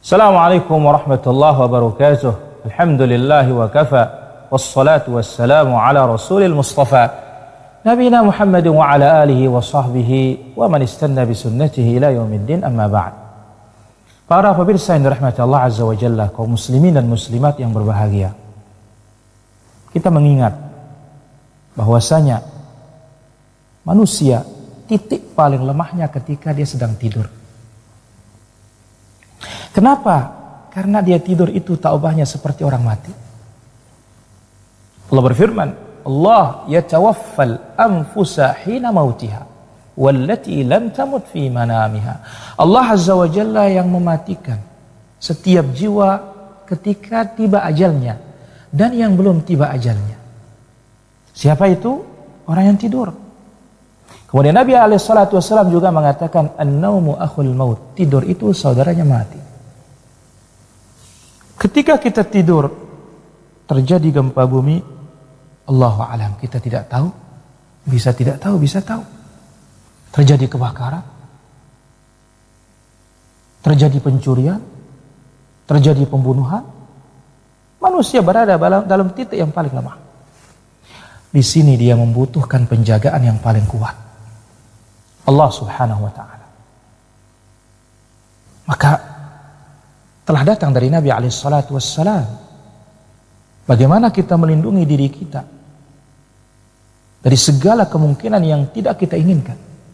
Assalamualaikum warahmatullahi wabarakatuh. Alhamdulillahi wa kafa. Wassalatu wassalamu ala rasulil mustafa Nabina Muhammadin wa ala alihi wa sahbihi wa man istanna bisunnatihi ila yaumiddin, amma ba'd. Para pemirsa yang dirahmati Allah Azza wa Jalla, kaum muslimin dan muslimat yang berbahagia, kita mengingat bahwasanya manusia titik paling lemahnya ketika dia sedang tidur. Kenapa? Karena dia tidur itu taubahnya seperti orang mati. Allah berfirman, Allah yatawaffal anfusa hina mautiha wallati lam tamut fi manamiha. Allah Azza wa Jalla yang mematikan setiap jiwa ketika tiba ajalnya dan yang belum tiba ajalnya. Siapa itu? Orang yang tidur. Kemudian Nabi SAW juga mengatakan, an-naumu akhul maut. Tidur itu saudaranya mati. Ketika kita tidur, terjadi gempa bumi, Allahu a'lam, kita tidak tahu, bisa tidak tahu, bisa tahu. Terjadi kebakaran, terjadi pencurian, terjadi pembunuhan. Manusia berada dalam titik yang paling lemah. Di sini dia membutuhkan penjagaan yang paling kuat, Allah Subhanahu wa ta'ala. Maka telah datang dari Nabi alaihissalatu wassalam bagaimana kita melindungi diri kita dari segala kemungkinan yang tidak kita inginkan.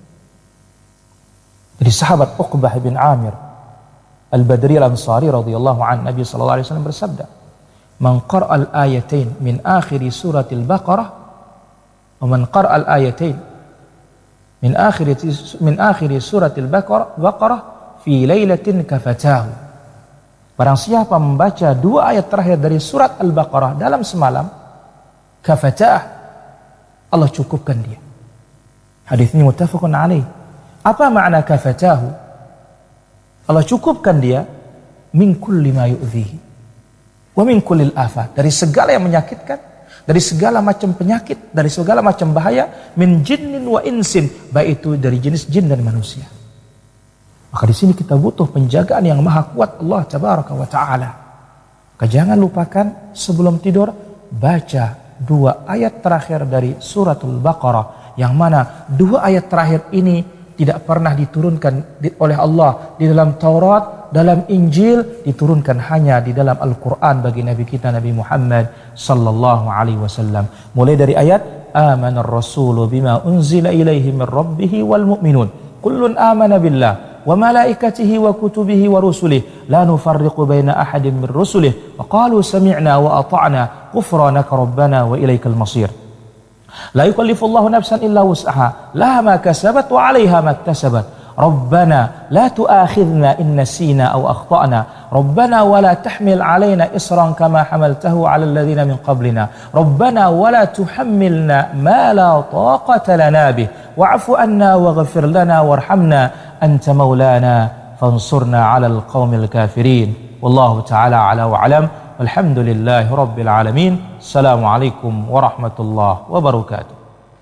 Dari sahabat Uqbah bin Amir Al-Badri Al-Ansari radhiyallahu anhu, Nabi sallallahu alaihi wasallam bersabda, "Man qara'a al-ayatain min akhir suratil Baqarah wa man qara'a al-ayatain min akhir suratil Baqarah fi lailatin kafatahu." Barang siapa membaca dua ayat terakhir dari surat Al-Baqarah dalam semalam, kafatah, Allah cukupkan dia. Hadis ini muttafaqun alaih. Apa makna kafatahu? Allah cukupkan dia min kulli ma yu'dhihi wa min kullil afat, dari segala yang menyakitkan, dari segala macam penyakit, dari segala macam bahaya, min jinnin wa insin, baik itu dari jenis jin dan manusia. Maka di sini kita butuh penjagaan yang maha kuat Allah Tabaraka wa Ta'ala. Maka jangan lupakan sebelum tidur baca dua ayat terakhir dari suratul Baqarah, yang mana dua ayat terakhir ini tidak pernah diturunkan oleh Allah di dalam Taurat, dalam Injil, diturunkan hanya di dalam Al-Quran bagi Nabi kita Nabi Muhammad sallallahu alaihi wasallam. Mulai dari ayat amanar rasulu bima unzila ilaihi min rabbihi wal mu'minun kullun amana billah wa malaikatihi wa kutubihi wa rusulihi la nufarriqu baina ahadin min rusulihi wa qalu sami'na wa ata'na ghufranaka rabbana wa ilaikal masir. La yukallifullahu nafsan illa wus'aha laha ma kasabat wa 'alaiha ma iktasabat. Rabbana la tu'akhidhna in nasina aw akhtana. Rabbana wa la tahmil 'alaina isran kama hamaltahu 'alal ladzina min qablina. Rabbana wa la tuhammilna ma la taqata lana bih wa'fu 'anna waghfir lana warhamna anta maulana fansurna 'alal qaumil kafirin. Wallahu ta'ala a'la wa 'alam. Walhamdulillahi rabbil alamin. Assalamualaikum warahmatullahi wabarakatuh.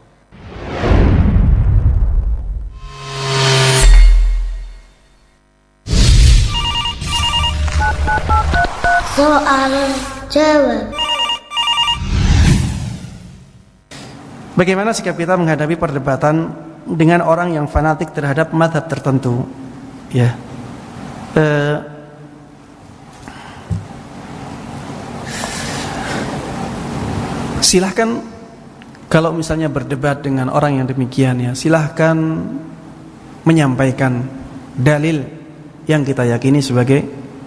Soal jawab. Bagaimana sikap kita menghadapi perdebatan dengan orang yang fanatik terhadap mazhab tertentu? Ya, silahkan kalau misalnya berdebat dengan orang yang demikian, ya silahkan menyampaikan dalil yang kita yakini sebagai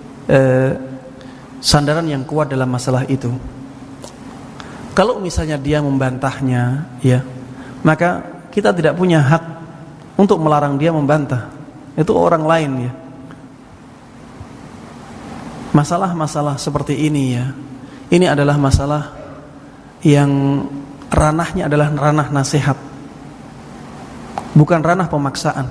sandaran yang kuat dalam masalah itu. Kalau misalnya dia membantahnya, ya, maka kita tidak punya hak untuk melarang dia membantah. Itu orang lain, ya. Masalah-masalah seperti ini, ya, ini adalah masalah yang ranahnya adalah ranah nasihat, bukan ranah pemaksaan.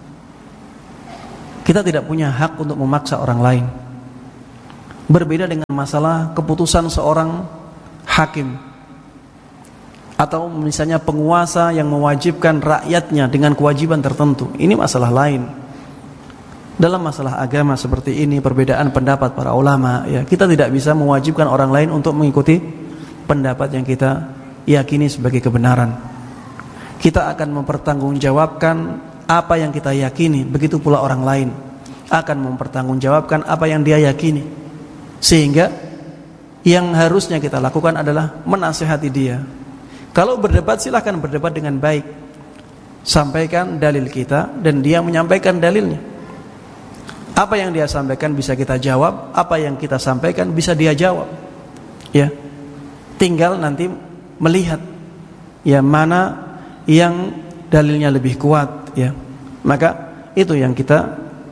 Kita tidak punya hak untuk memaksa orang lain. Berbeda dengan masalah keputusan seorang hakim atau misalnya penguasa yang mewajibkan rakyatnya dengan kewajiban tertentu. Ini masalah lain. Dalam masalah agama seperti ini, perbedaan pendapat para ulama, ya, kita tidak bisa mewajibkan orang lain untuk mengikuti pendapat yang kita yakini sebagai kebenaran. Kita akan mempertanggungjawabkan apa yang kita yakini, begitu pula orang lain akan mempertanggungjawabkan apa yang dia yakini. Sehingga yang harusnya kita lakukan adalah menasihati dia. Kalau berdebat, silahkan berdebat dengan baik. Sampaikan dalil kita dan dia menyampaikan dalilnya. Apa yang dia sampaikan bisa kita jawab, apa yang kita sampaikan bisa dia jawab. Ya. Tinggal nanti melihat ya mana yang dalilnya lebih kuat, ya. Maka itu yang kita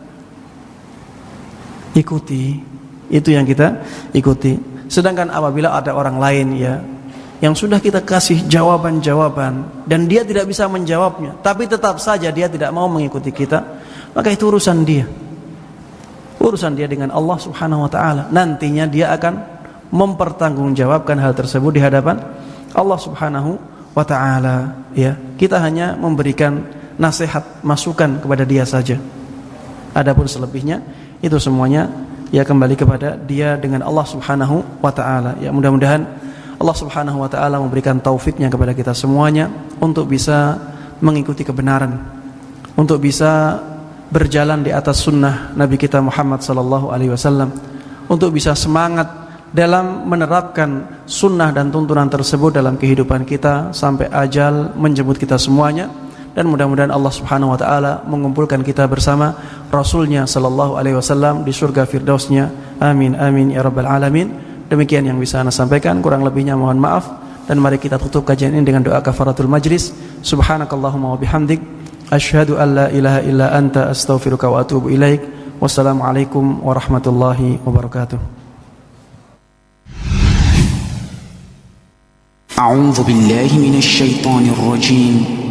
ikuti. Itu yang kita ikuti. Sedangkan apabila ada orang lain, ya, yang sudah kita kasih jawaban-jawaban dan dia tidak bisa menjawabnya, tapi tetap saja dia tidak mau mengikuti kita, maka itu urusan dia. Urusan dia dengan Allah Subhanahu wa taala. Nantinya dia akan mempertanggungjawabkan hal tersebut di hadapan Allah Subhanahu wa taala, ya. Kita hanya memberikan nasihat, masukan kepada dia saja. Adapun selebihnya itu semuanya ya kembali kepada dia dengan Allah Subhanahu wa taala. Ya, mudah-mudahan Allah Subhanahu wa taala memberikan taufiknya kepada kita semuanya untuk bisa mengikuti kebenaran, untuk bisa berjalan di atas sunnah Nabi kita Muhammad sallallahu alaihi wasallam, untuk bisa semangat dalam menerapkan sunnah dan tuntunan tersebut dalam kehidupan kita sampai ajal menjemput kita semuanya. Dan mudah-mudahan Allah Subhanahu wa taala mengumpulkan kita bersama Rasulnya sallallahu alaihi wasallam di surga firdausnya. Amin amin ya rabbal alamin. Demikian yang bisa Ana sampaikan, kurang lebihnya mohon maaf, dan mari kita tutup kajian ini dengan doa kafaratul majlis. Subhanakallahumma wa bihamdik, asyhadu an la ilaha illa anta, astaghfiruka wa atubu ilaik. Wassalamualaikum warahmatullahi wabarakatuh. A'udzu billahi minasy syaithanir rajim.